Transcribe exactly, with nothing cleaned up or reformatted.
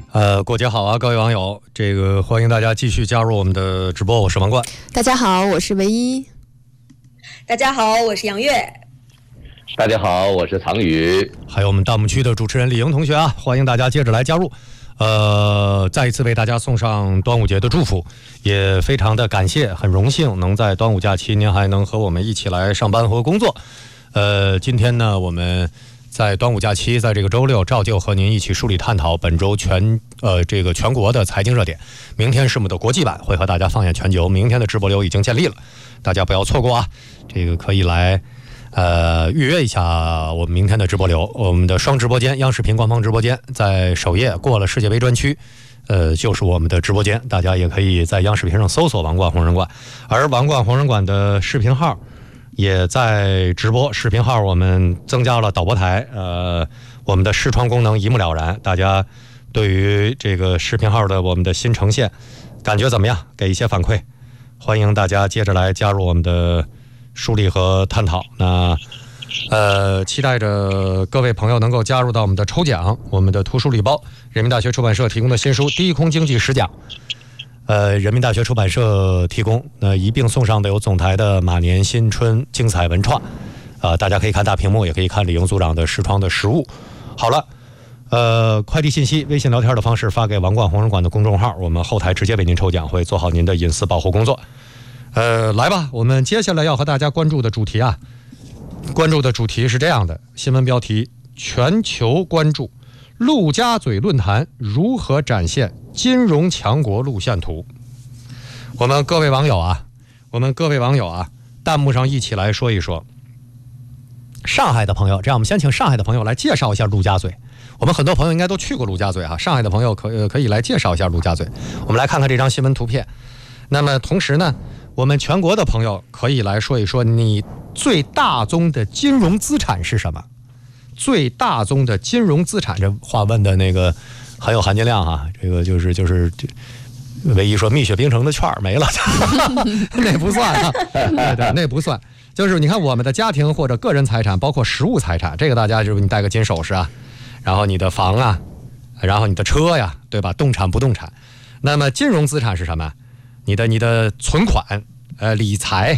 呃，过节好啊，各位网友，这个欢迎大家继续加入我们的直播，我是王冠。 大家好，我是唯一。 大家好，我是杨月。 大家好，我是唐宇。 还有我们弹幕区的主持人李莹同学啊，欢迎大家接着来加入。呃，再一次为大家送上端午节的祝福，也非常的感谢，很荣幸能在端午假期您还能和我们一起来上班和工作。呃，今天呢，我们在端午假期，在这个周六照旧和您一起梳理探讨本周全呃这个全国的财经热点。明天是我们的国际版，会和大家放眼全球。明天的直播流已经建立了，大家不要错过啊！这个可以来呃预约一下我们明天的直播流。我们的双直播间，央视频官方直播间在首页过了世界杯专区，呃就是我们的直播间，大家也可以在央视频上搜索王冠红人馆，而王冠红人馆的视频号也在直播，视频号我们增加了导播台，呃，我们的视窗功能一目了然。大家对于这个视频号的我们的新呈现感觉怎么样？给一些反馈，欢迎大家接着来加入我们的梳理和探讨。那呃，期待着各位朋友能够加入到我们的抽奖，我们的图书礼包，人民大学出版社提供的新书《低空经济十讲》。呃，人民大学出版社提供，那、呃、一并送上的有总台的马年新春精彩文创，呃，大家可以看大屏幕，也可以看李莹组长的视窗的实物。好了，呃，快递信息、微信聊天的方式发给王冠红人馆的公众号，我们后台直接为您抽奖，会做好您的隐私保护工作。呃，来吧，我们接下来要和大家关注的主题啊，关注的主题是这样的，新闻标题：全球关注陆家嘴论坛如何展现金融强国路线图。我们各位网友啊，我们各位网友啊，弹幕上一起来说一说。上海的朋友，这样我们先请上海的朋友来介绍一下陆家嘴。我们很多朋友应该都去过陆家嘴啊，上海的朋友可可以来介绍一下陆家嘴。我们来看看这张新闻图片。那么同时呢，我们全国的朋友可以来说一说你最大宗的金融资产是什么？最大宗的金融资产，这话问的那个很有含金量啊！这个就是就是唯一说蜜雪冰城的券没了，那不算啊，对对，那不算。就是你看我们的家庭或者个人财产，包括实物财产，这个大家就是你戴个金首饰啊，然后你的房啊，然后你的车呀，对吧？动产不动产。那么金融资产是什么？你的你的存款、呃理财